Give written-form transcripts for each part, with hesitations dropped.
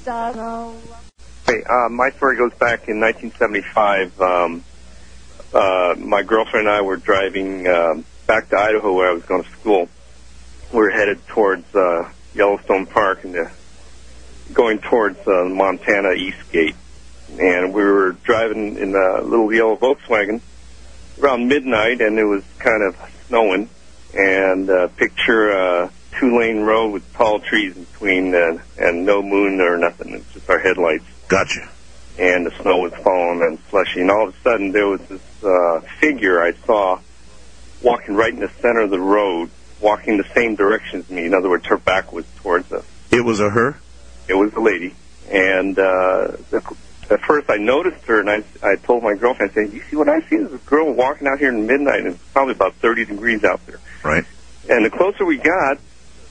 Hey, my story goes back in 1975. My girlfriend and I were driving back to Idaho where I was going to school. We were headed towards Yellowstone Park and going towards Montana Eastgate. And we were driving in a little yellow Volkswagen around midnight, and it was kind of snowing. And picture a two-lane road with tall trees in between and no moon or nothing. It's just our headlights. Gotcha. And the snow was falling and slushy. And all of a sudden, there was this figure I saw walking right in the center of the road, walking the same direction as me. In other words, her back was towards us. It was a her? It was a lady. And at first, I noticed her, and I told my girlfriend, I said, you see what I see? There's a girl walking out here in midnight, and it's probably about 30 degrees out there. Right. And the closer we got,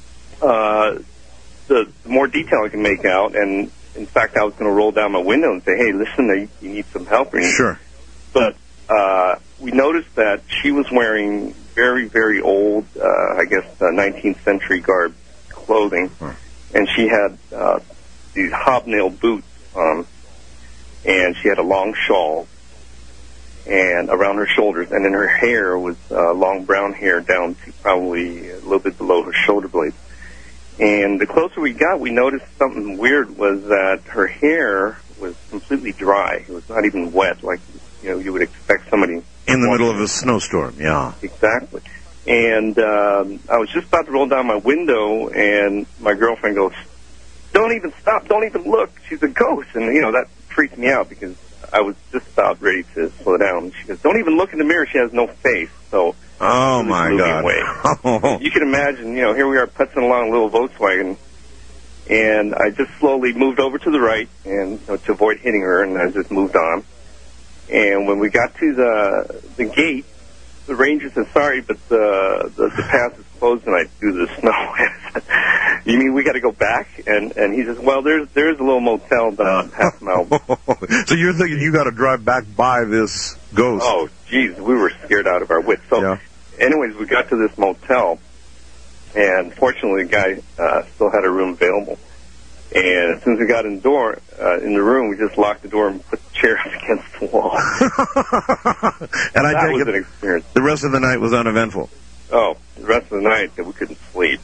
the more detail I can make out. And, in fact, I was going to roll down my window and say, hey, listen, you need some help. Sure. But we noticed that she was wearing very, very old, 19th century garb clothing. And she had these hobnail boots on. And she had a long shawl and around her shoulders, and then her hair was long brown hair down to probably a little bit below her shoulder blades. And the closer we got, we noticed something weird was that her hair was completely dry. It was not even wet, like you would expect somebody in the middle of a snowstorm. Yeah, exactly. And I was just about to roll down my window, and my girlfriend goes, "Don't even stop! Don't even look! She's a ghost!" And that freaked me out because I was just about ready to slow down. She goes, "Don't even look in the mirror. She has no face." So, oh my God! Away. You can imagine, here we are putzing along a little Volkswagen, and I just slowly moved over to the right and to avoid hitting her, and I just moved on. And when we got to the gate, the ranger said, "Sorry, but the path is closed tonight due to the snow." "You mean we got to go back?" And he says, "Well, there's a little motel about half a mile." So you're thinking you got to drive back by this ghost? Oh, geez, we were scared out of our wits. So, anyways, we got to this motel, and fortunately, the guy still had a room available. And as soon as we got in the room, we just locked the door and put the chair up against the wall. And that was an experience. The rest of the night was uneventful. Oh, the rest of the night we couldn't sleep.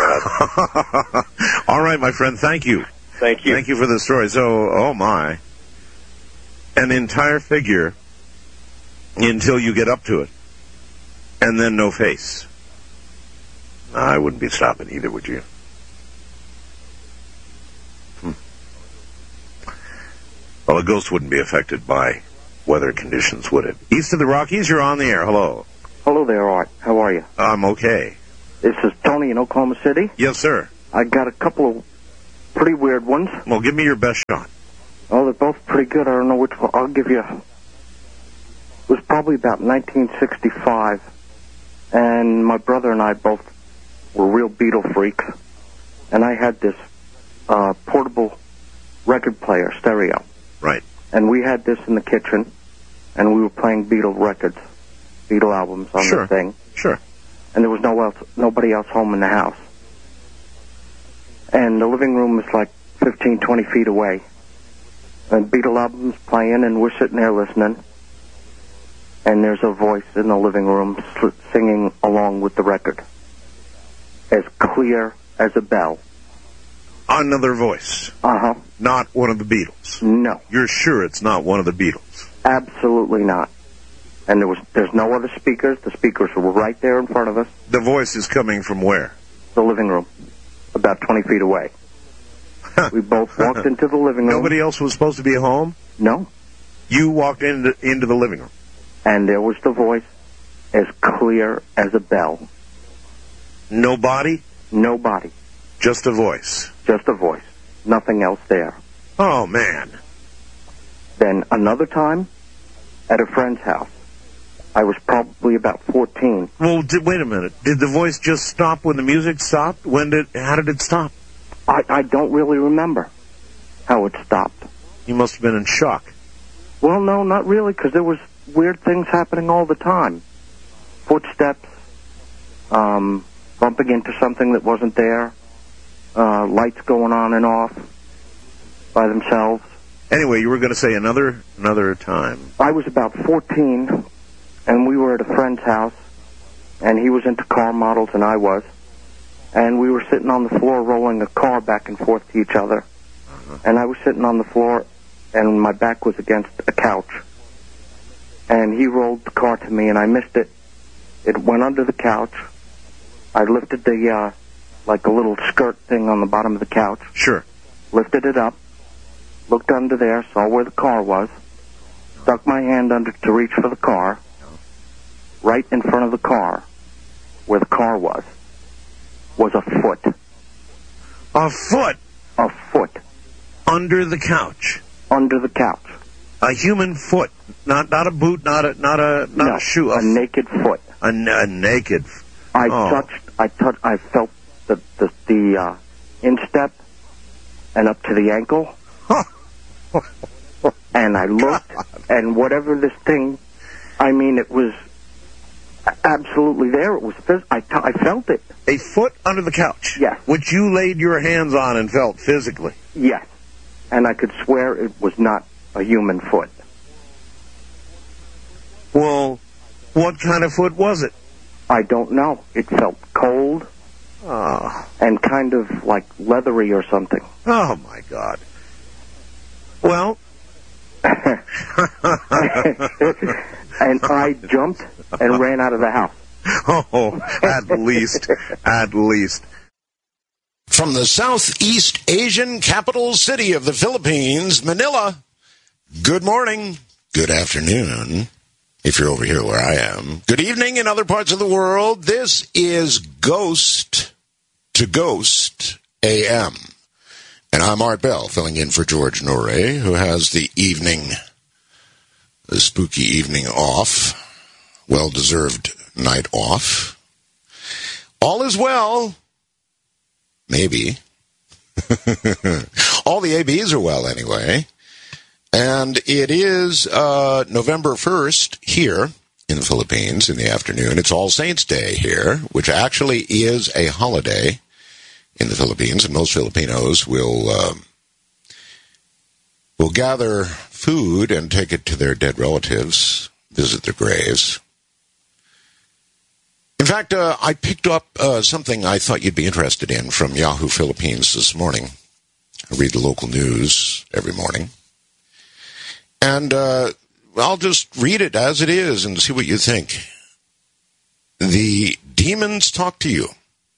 All right, my friend. Thank you. Thank you. Thank you for the story. So, oh my, an entire figure until you get up to it, and then no face. I wouldn't be stopping either, would you? Well, a ghost wouldn't be affected by weather conditions, would it? East of the Rockies, you're on the air. Hello. Hello there, Art. How are you? I'm okay. This is Tony in Oklahoma City. Yes, sir. I got a couple of pretty weird ones. Well, give me your best shot. Oh, they're both pretty good. I don't know which one. I'll give you... It was probably about 1965, and my brother and I both were real Beatle freaks, and I had this portable record player, stereo. Right. And we had this in the kitchen, and we were playing Beatle records, Beatle albums on the thing. Sure. And there was nobody else home in the house. And the living room was like 15, 20 feet away. And Beatle albums playing, and we're sitting there listening. And there's a voice in the living room singing along with the record. As clear as a bell. Another voice. Uh-huh. Not one of the Beatles. No. You're sure it's not one of the Beatles? Absolutely not. And there's no other speakers. The speakers were right there in front of us. The voice is coming from where? The living room. About 20 feet away. We both walked into the living room. Nobody else was supposed to be home? No. You walked into the living room. And there was the voice as clear as a bell. Nobody? Nobody. Just a voice? Just a voice. Nothing else there. Oh, man. Then another time, at a friend's house. I was probably about 14. Well, wait a minute. Did the voice just stop when the music stopped? How did it stop? I don't really remember how it stopped. You must have been in shock. Well, no, not really, because there was weird things happening all the time. Footsteps, bumping into something that wasn't there, lights going on and off. by themselves. Anyway, you were going to say another time. I was about 14, and we were at a friend's house, and he was into car models, and I was. And we were sitting on the floor rolling a car back and forth to each other. And I was sitting on the floor, and my back was against a couch. And he rolled the car to me, and I missed it. It went under the couch. I lifted the, like a little skirt thing on the bottom of the couch. Sure. Lifted it up, looked under there, saw where the car was, stuck my hand under to reach for the car. Right in front of the car, where the car was a foot. A foot? A foot. Under the couch? Under the couch. A human foot, not a boot, not a shoe. A naked foot. A naked. I felt the instep and up to the ankle. And I looked, and whatever this thing, I mean, it was absolutely there. It was. I felt it. A foot under the couch? Yes. Which you laid your hands on and felt physically? Yes. And I could swear it was not a human foot. Well, what kind of foot was it? I don't know. It felt cold and kind of like leathery or something. Oh, my God. Well. And I jumped and ran out of the house. Oh, at least. At least. From the Southeast Asian capital city of the Philippines, Manila, good morning, good afternoon, if you're over here where I am. Good evening in other parts of the world. This is Ghost to Ghost AM. And I'm Art Bell, filling in for George Norrie, who has the spooky evening off, well-deserved night off. All is well. Maybe. All the ABs are well, anyway. And it is November 1st here in the Philippines in the afternoon. It's All Saints' Day here, which actually is a holiday in the Philippines, and most Filipinos will gather food and take it to their dead relatives, visit their graves. In fact, I picked up something I thought you'd be interested in from Yahoo Philippines this morning. I read the local news every morning. And I'll just read it as it is and see what you think. The demons talk to you.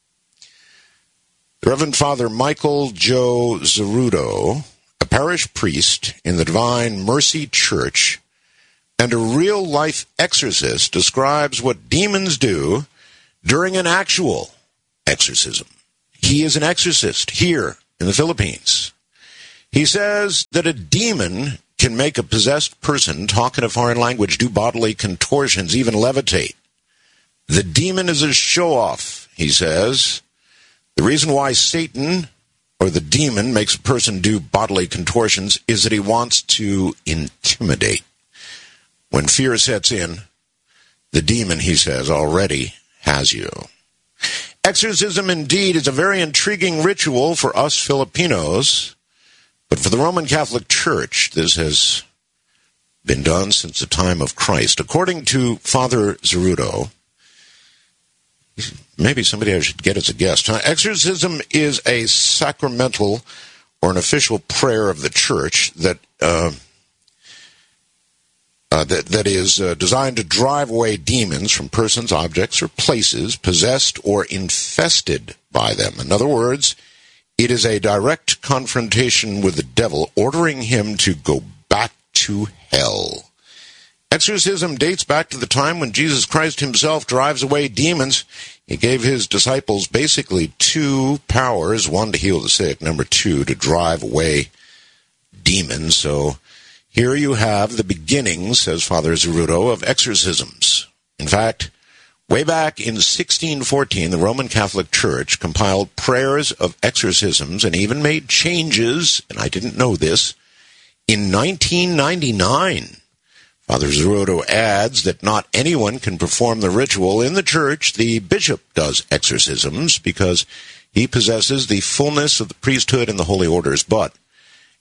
The Reverend Father Michael Joe Zerudo, a parish priest in the Divine Mercy Church and a real-life exorcist, describes what demons do during an actual exorcism. He is an exorcist here in the Philippines. He says that a demon can make a possessed person talk in a foreign language, do bodily contortions, even levitate. The demon is a show-off, he says. The reason why Satan or the demon makes a person do bodily contortions is that he wants to intimidate. When fear sets in, the demon, he says, already has you. Exorcism, indeed, is a very intriguing ritual for us Filipinos, but for the Roman Catholic Church, this has been done since the time of Christ. According to Father Zerudo, maybe somebody I should get as a guest. Exorcism is a sacramental or an official prayer of the Church that is designed to drive away demons from persons, objects, or places possessed or infested by them. In other words, it is a direct confrontation with the devil, ordering him to go back to hell. Exorcism dates back to the time when Jesus Christ himself drives away demons. He gave his disciples basically two powers, one to heal the sick, number two to drive away demons. So here you have the beginnings, says Father Zerudo, of exorcisms. In fact, way back in 1614, the Roman Catholic Church compiled prayers of exorcisms and even made changes, and I didn't know this, in 1999. Father Zerudo adds that not anyone can perform the ritual in the church. The bishop does exorcisms because he possesses the fullness of the priesthood and the holy orders, but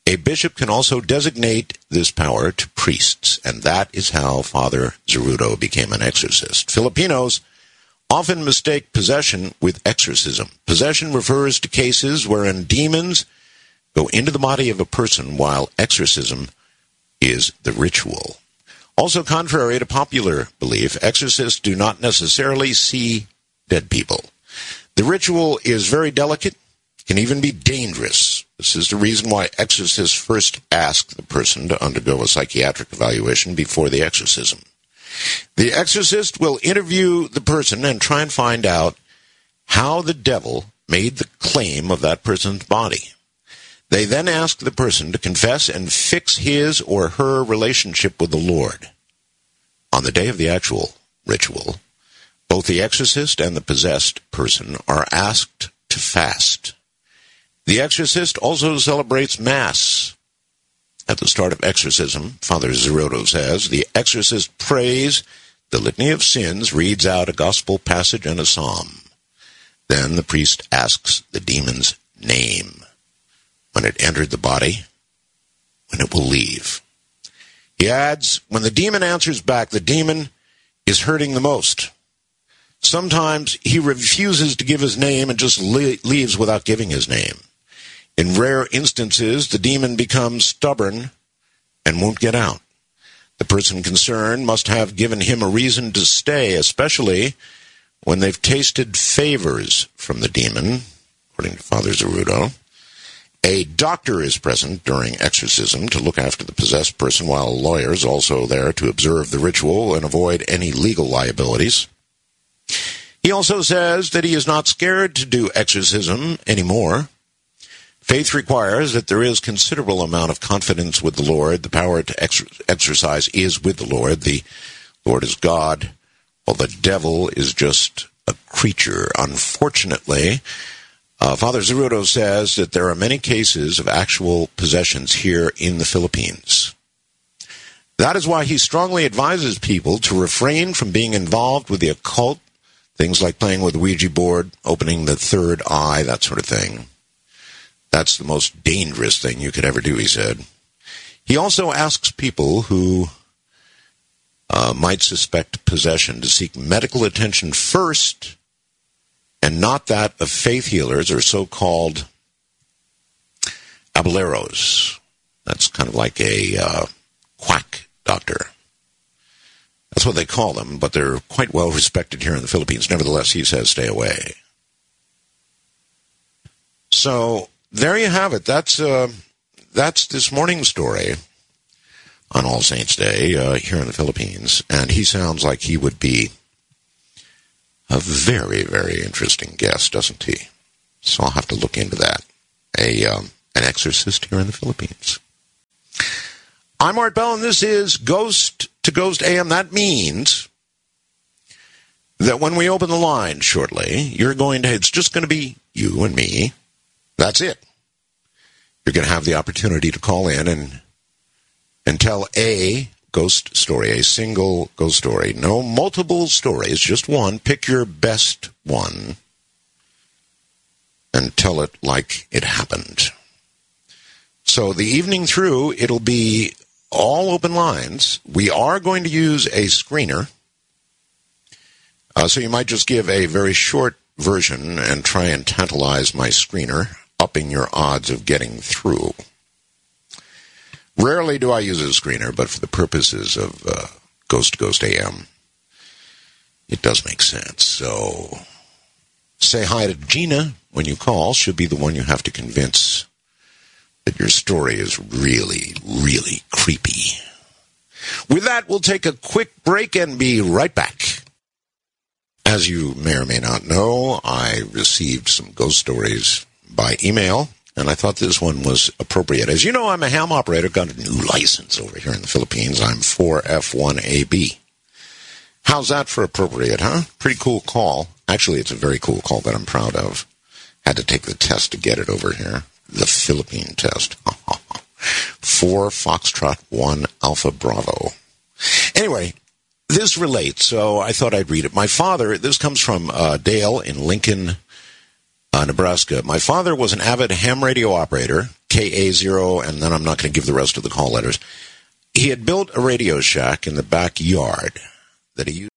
A bishop can also designate this power to priests, and that is how Father Zerudo became an exorcist. Filipinos often mistake possession with exorcism. Possession refers to cases wherein demons go into the body of a person, while exorcism is the ritual. Also, contrary to popular belief, exorcists do not necessarily see dead people. The ritual is very delicate, can even be dangerous. This is the reason why exorcists first ask the person to undergo a psychiatric evaluation before the exorcism. The exorcist will interview the person and try and find out how the devil made the claim of that person's body. They then ask the person to confess and fix his or her relationship with the Lord. On the day of the actual ritual, both the exorcist and the possessed person are asked to fast. The exorcist also celebrates Mass. At the start of exorcism, Father Zerudo says, the exorcist prays the litany of sins, reads out a gospel passage and a psalm. Then the priest asks the demon's name, when it entered the body, when it will leave. He adds, when the demon answers back, the demon is hurting the most. Sometimes he refuses to give his name and just leaves without giving his name. In rare instances, the demon becomes stubborn and won't get out. The person concerned must have given him a reason to stay, especially when they've tasted favors from the demon, according to Father Zerudo. A doctor is present during exorcism to look after the possessed person, while a lawyer is also there to observe the ritual and avoid any legal liabilities. He also says that he is not scared to do exorcism anymore. Faith requires that there is considerable amount of confidence with the Lord. The power to exercise is with the Lord. The Lord is God, while the devil is just a creature. Unfortunately, Father Zerudo says that there are many cases of actual possessions here in the Philippines. That is why he strongly advises people to refrain from being involved with the occult, things like playing with the Ouija board, opening the third eye, that sort of thing. That's the most dangerous thing you could ever do, he said. He also asks people who might suspect possession to seek medical attention first, and not that of faith healers or so-called abueleros. That's kind of like a quack doctor. That's what they call them, but they're quite well respected here in the Philippines. Nevertheless, he says stay away. So there you have it. That's this morning's story on All Saints Day here in the Philippines. And he sounds like he would be a very, very interesting guest, doesn't he? So I'll have to look into that. An exorcist here in the Philippines. I'm Art Bell, and this is Ghost to Ghost AM. That means that when we open the line shortly, it's just going to be you and me. That's it. You're going to have the opportunity to call in and tell a ghost story, a single ghost story. No multiple stories, just one. Pick your best one and tell it like it happened. So the evening through, it'll be all open lines. We are going to use a screener. So you might just give a very short version and try and tantalize my screener, upping your odds of getting through. Rarely do I use a screener, but for the purposes of Ghost to Ghost AM, it does make sense. So say hi to Gina when you call. She'll be the one you have to convince that your story is really, really creepy. With that, we'll take a quick break and be right back. As you may or may not know, I received some ghost stories by email, and I thought this one was appropriate. As you know, I'm a ham operator, got a new license over here in the Philippines. I'm 4F1AB. How's that for appropriate, huh? Pretty cool call. Actually, it's a very cool call that I'm proud of. Had to take the test to get it over here. The Philippine test. 4 Foxtrot 1 Alpha Bravo. Anyway, this relates, so I thought I'd read it. My father, this comes from Dale in Lincoln, Nebraska. My father was an avid ham radio operator, KA0, and then I'm not going to give the rest of the call letters. He had built a Radio Shack in the backyard that he used